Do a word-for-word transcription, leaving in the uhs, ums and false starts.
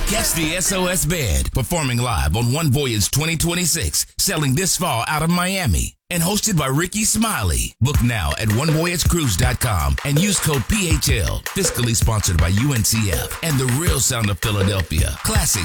Catch the S O S Band performing live on One Voyage twenty twenty-six, sailing this fall out of Miami. And hosted by Ricky Smiley. Book now at one voyage cruise dot com and use code P H L. Fiscally sponsored by U N C F and the real sound of Philadelphia. Classic